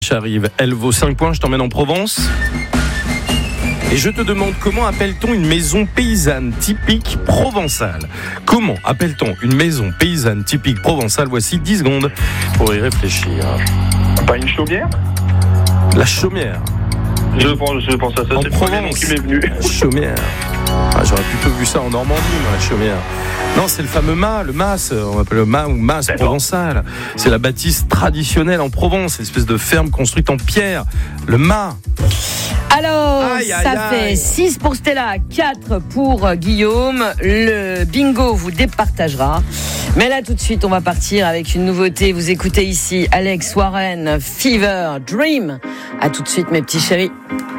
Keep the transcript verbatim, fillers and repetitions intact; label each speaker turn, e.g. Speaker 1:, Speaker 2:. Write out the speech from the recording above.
Speaker 1: J'arrive, elle vaut cinq points, je t'emmène en Provence. Et je te demande comment appelle-t-on une maison paysanne typique provençale ? Comment appelle-t-on une maison paysanne typique provençale ? Voici dix secondes pour y réfléchir.
Speaker 2: Pas une chaumière ?
Speaker 1: La chaumière.
Speaker 2: Je pense, je pense à ça,
Speaker 1: En
Speaker 2: c'est le premier nom
Speaker 1: Provence.
Speaker 2: qui m'est venu.
Speaker 1: La chaumière. Ah, j'aurais plutôt vu ça en Normandie, moi, la chaumière. Non, c'est le fameux mât, le mas, on appelle le mât ou mas
Speaker 2: D'accord.
Speaker 1: provençal. C'est la bâtisse traditionnelle en Provence, une espèce de ferme construite en pierre. Le mât.
Speaker 3: Alors,
Speaker 1: Aïe, aïe,
Speaker 3: ça
Speaker 1: aïe.
Speaker 3: fait six pour Stella, quatre pour Guillaume. Le bingo vous départagera. Mais là, tout de suite, on va partir avec une nouveauté. Vous écoutez ici Alex Warren, Fever, Dream. À tout de suite, mes petits chéris.